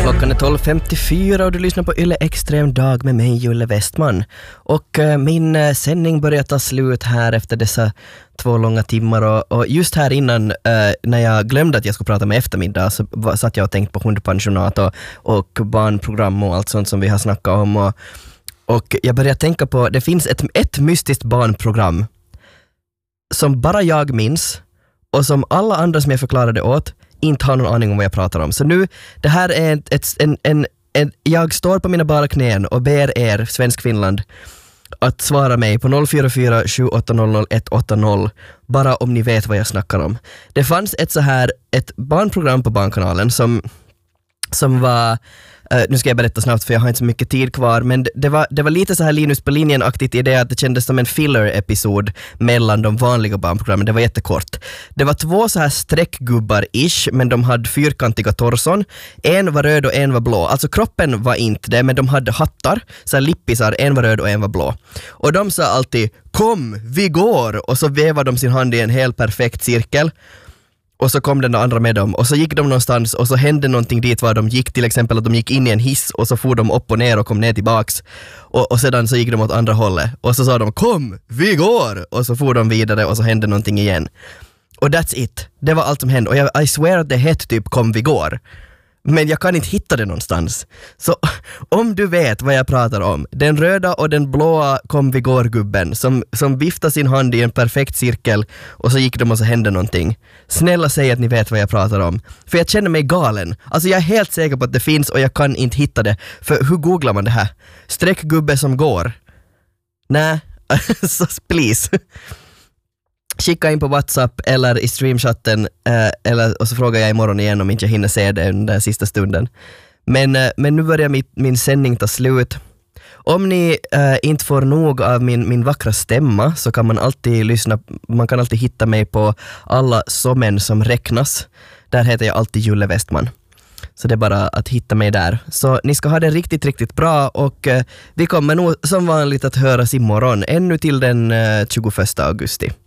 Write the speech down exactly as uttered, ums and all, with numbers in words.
Klockan är tolv femtiofyra och du lyssnar på Yle Extrem dag med mig, Julle Westman. Och uh, min uh, sändning börjar ta slut här efter dessa två långa timmar. Och, och just här innan, uh, när jag glömde att jag skulle prata med eftermiddag, så var, satt jag och tänkte på hundpensionat och, och barnprogram och allt sånt som vi har snackat om. Och, och jag började tänka på, det finns ett, ett mystiskt barnprogram som bara jag minns och som alla andra som jag förklarade åt inte har någon aning om vad jag pratar om. Så nu, det här är ett, ett, en, en, en... Jag står på mina bara knän och ber er, Svensk Finland, att svara mig på noll fyra fyra sju åtta noll noll ett åtta noll bara om ni vet vad jag snackar om. Det fanns ett så här, ett barnprogram på Barnkanalen som, som var... Uh, nu ska jag berätta snabbt för jag har inte så mycket tid kvar, men det, det, var, det var lite så här Linus på linjen-aktigt i det att det kändes som en filler-episod mellan de vanliga barnprogrammen. Det var jättekort. Det var två så här streckgubbar-ish, men de hade fyrkantiga torson. En var röd och en var blå. Alltså kroppen var inte det, men de hade hattar, så här lippisar, en var röd och en var blå. Och de sa alltid, kom, vi går! Och så vevade de sin hand i en helt perfekt cirkel. Och så kom den andra med dem och så gick de någonstans och så hände någonting dit var de gick, till exempel att de gick in i en hiss och så for de upp och ner och kom ner tillbaks och, och sedan så gick de åt andra hållet och så sa de kom, vi går! Och så for de vidare och så hände någonting igen. Och that's it. Det var allt som hände och jag, I swear att det hette typ kom, vi går. Men jag kan inte hitta det någonstans. Så om du vet vad jag pratar om, den röda och den blåa kom vi går-gubben som, som viftade sin hand i en perfekt cirkel och så gick de och så hände någonting. Snälla säg att ni vet vad jag pratar om. För jag känner mig galen. Alltså jag är helt säker på att det finns och jag kan inte hitta det. För hur googlar man det här? Streckgubbe som går? Nej, så please. Skicka in på WhatsApp eller i streamchatten eh, eller, och så frågar jag imorgon igen om inte jag hinner se det under den sista stunden. Men, eh, men nu börjar min, min sändning ta slut. Om ni eh, inte får nog av min, min vackra stämma så kan man alltid lyssna, man kan alltid hitta mig på alla sommen som räknas. Där heter jag alltid Julle Westman. Så det är bara att hitta mig där. Så ni ska ha det riktigt, riktigt bra och eh, vi kommer nog som vanligt att höras imorgon ännu till den eh, tjugoförsta augusti.